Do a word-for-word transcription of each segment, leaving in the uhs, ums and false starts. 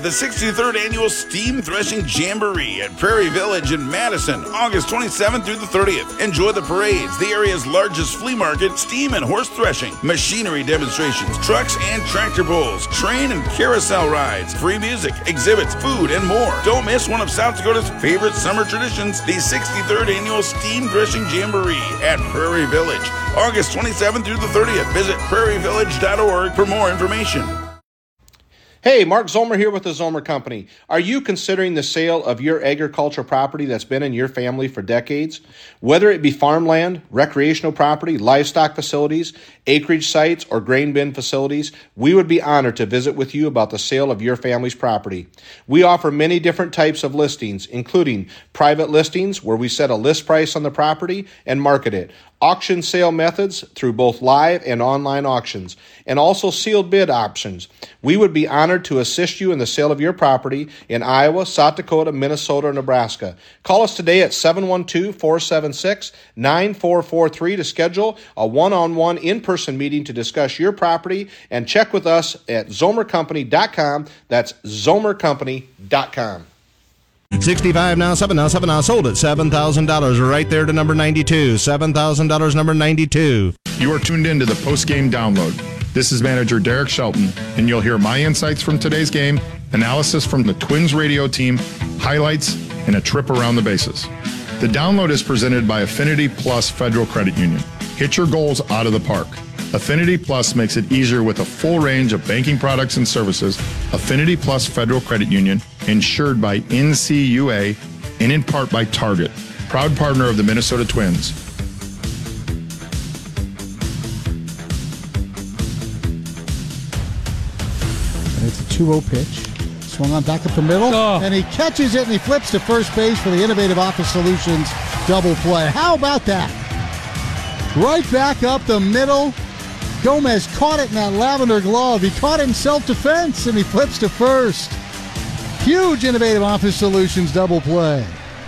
The sixty-third Annual Steam Threshing Jamboree at Prairie Village in Madison, August twenty-seventh through the thirtieth. Enjoy the parades, the area's largest flea market, steam and horse threshing, machinery demonstrations, trucks and tractor pulls, train and carousel rides, free music, exhibits, food, and more. Don't miss one of South Dakota's favorite summer traditions, the sixty-third Annual Steam Threshing Jamboree at Prairie Village, August twenty-seventh through the thirtieth. Visit prairie village dot org for more information. Hey, Mark Zomer here with the Zomer Company. Are you considering the sale of your agricultural property that's been in your family for decades? Whether it be farmland, recreational property, livestock facilities, acreage sites, or grain bin facilities, we would be honored to visit with you about the sale of your family's property. We offer many different types of listings, including private listings where we set a list price on the property and market it, auction sale methods through both live and online auctions, and also sealed bid options. We would be honored to assist you in the sale of your property in Iowa, South Dakota, Minnesota, or Nebraska. Call us today at seven one two, four seven six, nine four four three to schedule a one-on-one in-person meeting to discuss your property, and check with us at zomer company dot com. That's zomer company dot com. sixty-five now, seven now, seven now, sold at seven thousand dollars. Right there to number ninety-two. seven thousand dollars, number ninety-two. You are tuned in to the post-game download. This is manager Derek Shelton, and you'll hear my insights from today's game, analysis from the Twins radio team, highlights, and a trip around the bases. The download is presented by Affinity Plus Federal Credit Union. Hit your goals out of the park. Affinity Plus makes it easier with a full range of banking products and services. Affinity Plus Federal Credit Union, insured by N C U A and in part by Target, proud partner of the Minnesota Twins. And it's a two oh pitch. Swung on back up the middle, oh. and he catches it and he flips to first base for the Innovative Office Solutions double play. How about that? Right back up the middle. Gomez caught it in that lavender glove. He caught it in self-defense, and he flips to first. Huge Innovative Office Solutions double play.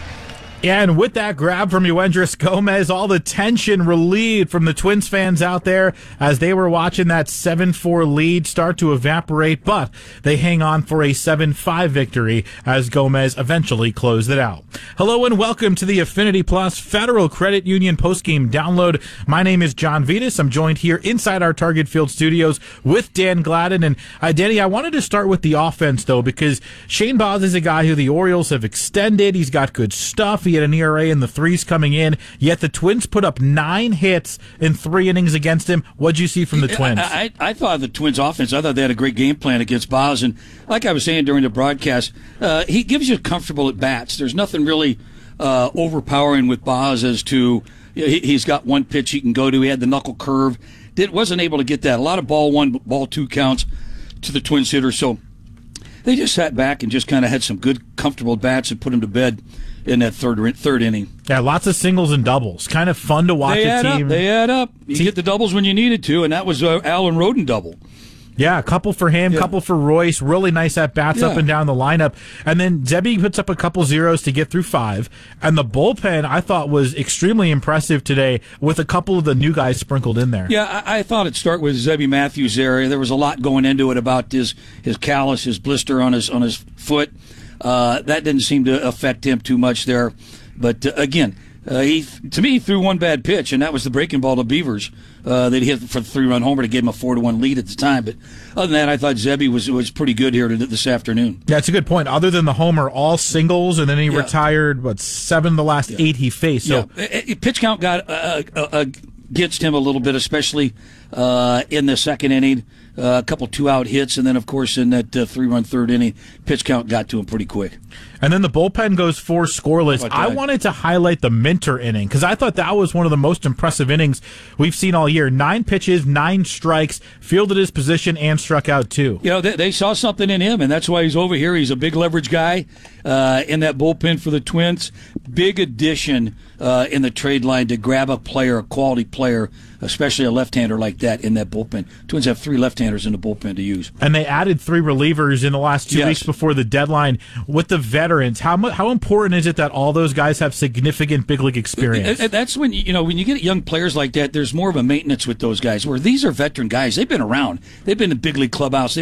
Yeah, and with that grab from Yoendrys Gomez, all the tension relieved from the Twins fans out there as they were watching that seven four lead start to evaporate, but they hang on for a seven five victory as Gomez eventually closed it out. Hello and welcome to the Affinity Plus Federal Credit Union postgame download. My name is John Vitas. I'm joined here inside our Target Field studios with Dan Gladden. And uh, Danny, I wanted to start with the offense, though, because Shane Baz is a guy who the Orioles have extended. He's got good stuff. He had an E R A in the threes coming in, yet the Twins put up nine hits in three innings against him. What'd you see from the Twins? I, I, I thought the Twins offense, I thought they had a great game plan against Baz, and like I was saying during the broadcast, uh, he gives you comfortable at bats. There's nothing really uh, overpowering with Baz as to he, he's got one pitch he can go to. He had the knuckle curve. Did, wasn't able to get that. A lot of ball one, ball two counts to the Twins hitters, so they just sat back and just kind of had some good, comfortable bats and put him to bed in that third third inning. Yeah, lots of singles and doubles. Kind of fun to watch they a add team. Up, they add up. You Te- get the doubles when you needed to, and that was uh, Alan Roden double. Yeah, a couple for him, a yeah. couple for Royce. Really nice at-bats yeah. up and down the lineup. And then Zebby puts up a couple zeros to get through five. And the bullpen, I thought, was extremely impressive today with a couple of the new guys sprinkled in there. Yeah, I, I thought it'd start with Zebby Matthews there. There was a lot going into it about his, his callus, his blister on his on his foot. Uh, that didn't seem to affect him too much there. But, uh, again, uh, he to me, he threw one bad pitch, and that was the breaking ball to Beavers uh, that he hit for the three-run homer to give him a four to one lead at the time. But other than that, I thought Zebby was was pretty good here this afternoon. Yeah, it's a good point. Other than the homer, all singles, and then he yeah. retired, what, seven of the last yeah. eight he faced. So yeah. Pitch count got uh, uh, against him a little bit, especially uh, in the second inning. Uh, a couple two-out hits, and then, of course, in that uh, three-run third inning, pitch count got to him pretty quick. And then the bullpen goes four scoreless. I wanted to highlight the Minter inning because I thought that was one of the most impressive innings we've seen all year. Nine pitches, nine strikes, fielded his position, and struck out two. You know, they, they saw something in him, and that's why he's over here. He's a big leverage guy uh, in that bullpen for the Twins. Big addition uh, in the trade line to grab a player, a quality player, especially a left-hander like that in that bullpen. Twins have three left-handers in the bullpen to use. And they added three relievers in the last two yes. weeks before the deadline. With the veterans, how mu- how important is it that all those guys have significant big league experience? That's when, you know, when you get young players like that, there's more of a maintenance with those guys, where these are veteran guys. They've been around. They've been in big league clubhouse.